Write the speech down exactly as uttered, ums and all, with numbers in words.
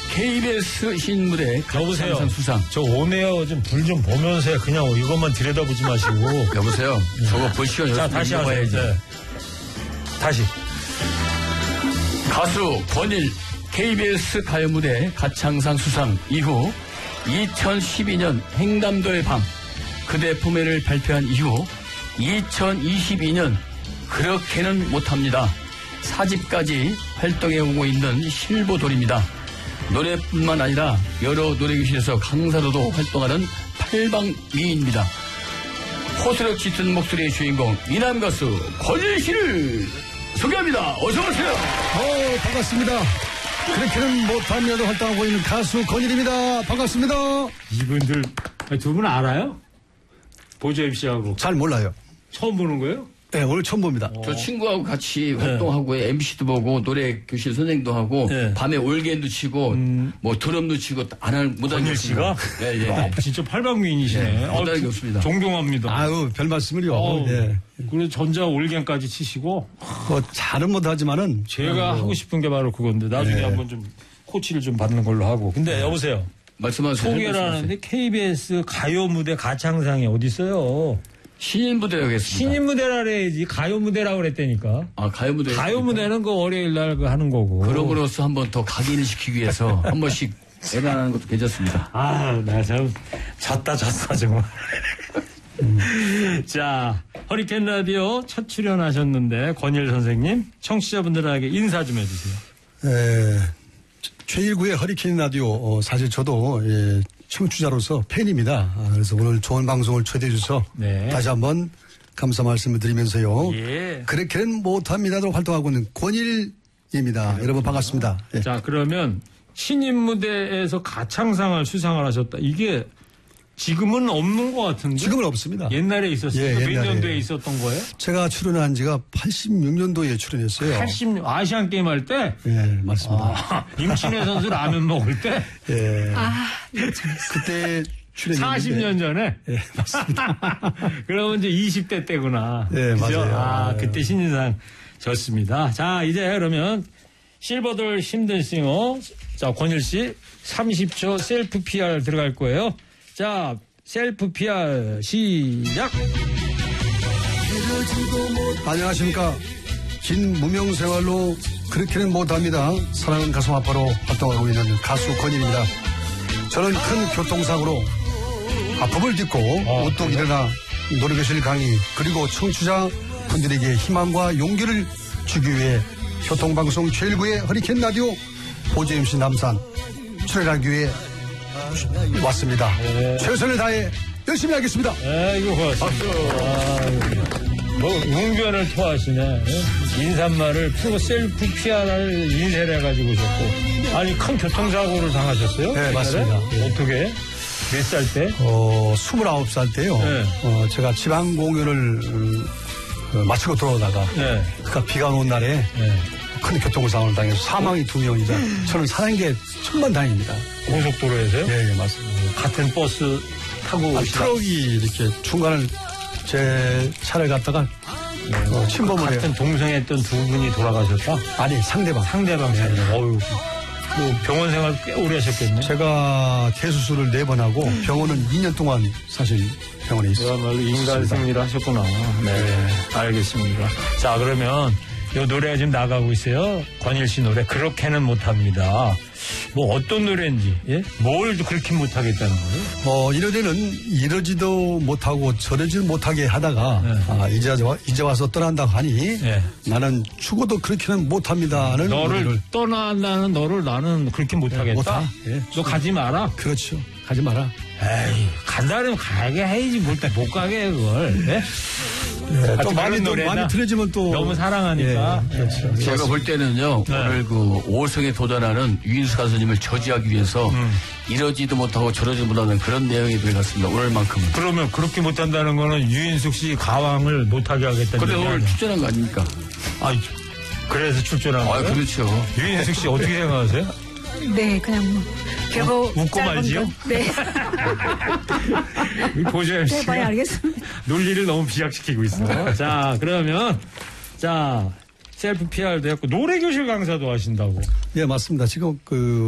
케이비에스 신인무대 여보세요. 수상. 저 오네어 좀 불 좀 보면서 그냥 이것만 들여다보지 마시고. 여보세요. 네. 저거 볼 시간 자, 다시 하세요. 네. 다시. 가수 권일 케이비에스 가요무대 가창상 수상 이후 이천십이 년 행담도의 밤 그대 품에를 발표한 이후 이천이십이 년 그렇게는 못합니다. 사 집까지 활동해오고 있는 실보돌입니다. 노래뿐만 아니라 여러 노래교실에서 강사로도 활동하는 팔방미인입니다. 호소력 짙은 목소리의 주인공 이남 가수 권일 씨를 소개합니다. 어서 오세요. 어, 반갑습니다. 그렇게는 못하면서 활동하고 있는 가수 권일입니다. 반갑습니다. 이분들 두 분 알아요? 보조임 씨하고. 잘 몰라요. 처음 보는 거예요? 네, 오늘 처음 봅니다. 저 친구하고 같이 활동하고 네. 엠씨도 보고 노래 교실 선생도 하고 네. 밤에 올겐도 치고 음. 뭐 드럼도 치고 안 할 못한 권일 씨가? 네, 예. 아, 진짜 팔방미인이시네. 네, 못하는 게 없습니다. 존경합니다. 아유, 별 말씀을요. 어, 예. 그리고 전자 올겐까지 치시고. 뭐 잘은 못하지만은 제가 어, 하고 싶은 게 바로 그건데 나중에 네. 한번 좀 코치를 좀 받는 걸로 하고. 근데 네. 여보세요. 말씀하세요. 소개를 하는데 케이비에스 가요 무대 가창상이 어디 있어요? 신인 무대라고 했습니다. 신인 무대라 그래야지 가요 무대라고 그랬다니까. 아, 가요 무대. 가요 무대는 그 월요일 날 그 하는 거고. 그럼으로써 한번 더 각인을 시키기 위해서 한 번씩 애간하는 것도 괜찮습니다. 아, 나 참 졌다 졌어 정말. 음. 자, 허리케인 라디오 첫 출연하셨는데 권일 선생님 청취자분들에게 인사 좀 해주세요. 에, 최일구의 허리케인 라디오 어, 사실 저도 예, 청취자로서 팬입니다. 아, 그래서 오늘 좋은 방송을 초대해 주셔서 네. 다시 한번 감사 말씀을 드리면서요. 예. 그렇게는 못합니다로 활동하고 있는 권일입니다. 네. 여러분 반갑습니다. 예. 자, 그러면 신인 무대에서 가창상을 수상을 하셨다. 이게 지금은 없는 것 같은데? 지금은 없습니다. 옛날에 있었어요. 예, 몇 년도에 있었던 거예요? 제가 출연한 지가 팔십육 년도에 출연했어요. 팔십육 아시안 게임 할 때? 예, 맞습니다. 아, 임신혜 선수 라면 먹을 때? 예. 아, 그때 출연했는데. 사십 년 전에? 예, 맞습니다. 그러면 이제 이십 대 때구나. 예, 그죠? 맞아요. 아, 그때 신인상 졌습니다. 자, 이제 그러면 실버돌 힘든 싱어. 자, 권일 씨 삼십 초 셀프 피알 들어갈 거예요. 자, 셀프 피알 시작. 안녕하십니까. 긴 무명 생활로 그렇게는 못합니다. 사랑하는 가슴 아빠로 활동하고 있는 가수 권일입니다. 저는 큰 교통사고로 아픔을 딛고 아, 우뚝 일어나 노래교실 강의 그리고 청취자 분들에게 희망과 용기를 주기 위해 교통방송 제일구의 허리케인 라디오 보조 엠씨 남산 출연하기 위해 왔습니다. 네. 최선을 다해 열심히 하겠습니다. 네, 이거 고맙습니다. 아, 뭐 웅변을 토하시네. 인사말을 풀고 셀프 피아를 인쇄를 해가지고 오셨고. 아니 큰 교통사고를 당하셨어요? 네, 맞습니다. 네. 어떻게? 몇 살 때? 어, 스물아홉 살 때요. 네. 어, 제가 지방 공연을 음, 어, 마치고 돌아오다가 네. 그니까 비가 온 날에 네. 큰 교통사고를 당해서 사망이 두 명이자 저는 사는 게 천만 다행입니다. 고속도로에서요? 예, 예, 맞습니다. 같은 버스 타고 아, 트럭이 이렇게 중간을 제 차를 갔다가 네, 어, 침범을 같은 해요. 동생에 했던 두 분이 돌아가셨다? 아니, 상대방. 상대방 차이. 네. 어휴. 그 병원 생활 꽤 오래 하셨겠네. 제가 대수술을 네 번 하고 음. 병원은 이 년 동안 사실 병원에 있었어요. 그야말로 인간 승리를 하셨구나. 네, 알겠습니다. 자, 그러면 이 노래가 지금 나가고 있어요. 권일 씨 노래 그렇게는 못합니다. 뭐 어떤 노래인지, 예? 뭘 그렇게 못하겠다는 거예요? 어, 이러지는 이러지도 못하고 저러지도 못하게 하다가 네. 아, 이제, 이제 와서 떠난다고 하니 네. 나는 죽어도 그렇게는 못합니다는 너를 노래를. 떠난다는 너를 나는 그렇게 못하겠다. 못하? 예. 너 가지 마라. 그렇죠. 가지 마라. 에이, 간다면 가게 해야지 뭘 못 가게 해 그걸. 네? 네, 또 많이 또 많이 틀어지면 또 너무 사랑하니까. 예, 그렇죠. 네. 제가 볼 때는요 네. 오늘 그 오성에 도전하는 유인수 가수님을 저지하기 위해서 음. 이러지도 못하고 저러지도 못하는 그런 내용이 들어갔습니다. 오늘만큼은. 그러면 그렇게 못한다는 거는 유인숙 씨 가왕을 못하게 하겠다는. 그래 오늘 출전한 거 아닙니까? 아, 그래서 출전한 거예요? 아, 그렇죠. 유인숙 씨 어떻게 생각하세요? 네, 그냥 뭐 결국 웃고 말지요? 네. 보조엠 씨가 네, 많이 알겠습니다. 논리를 너무 비약시키고 있어. 자, 그러면 자 셀프 피알도 했고 노래 교실 강사도 하신다고. 예, 맞습니다. 지금 그